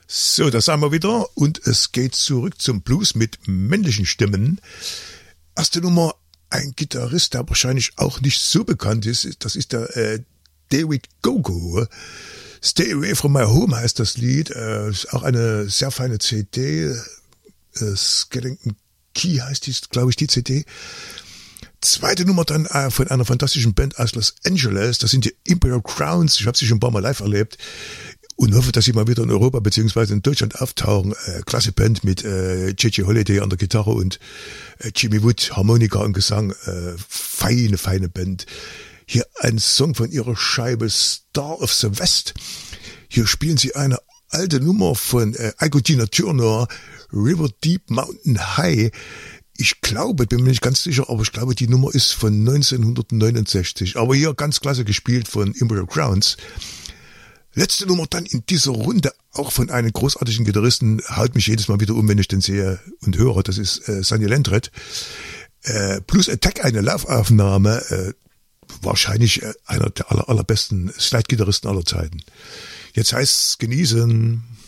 So, da sind wir wieder und es geht zurück zum Blues mit männlichen Stimmen. Erste Nummer, ein Gitarrist, der wahrscheinlich auch nicht so bekannt ist, das ist der David Gogo. Stay Away From My Home heißt das Lied, ist auch eine sehr feine CD, Skellington Key heißt die, glaube ich, die CD. Zweite Nummer dann von einer fantastischen Band aus Los Angeles, das sind die Imperial Crowns, ich habe sie schon ein paar Mal live erlebt und hoffe, dass sie mal wieder in Europa bzw. in Deutschland auftauchen. Klasse Band mit J.J. Holiday an der Gitarre und Jimmy Wood, Harmonika und Gesang, feine Band. Hier ein Song von ihrer Scheibe Star of the West. Hier spielen sie eine alte Nummer von Ike Tina Turner, River Deep Mountain High. Ich glaube, bin mir nicht ganz sicher, aber ich glaube, die Nummer ist von 1969. Aber hier ganz klasse gespielt von Imperial Crowns. Letzte Nummer dann in dieser Runde, auch von einem großartigen Gitarristen, haut mich jedes Mal wieder um, wenn ich den sehe und höre. Das ist Sonny Landreth. Plus Attack, eine Live-Aufnahme, wahrscheinlich einer der allerbesten Slide-Gitarristen aller Zeiten. Jetzt heißt's genießen.